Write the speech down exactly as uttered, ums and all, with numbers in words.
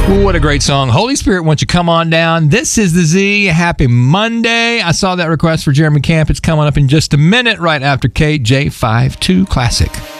What a great song. Holy Spirit, won't you come on down? This is the Z. Happy Monday. I saw that request for Jeremy Camp. It's coming up in just a minute right after K J fifty-two Classic.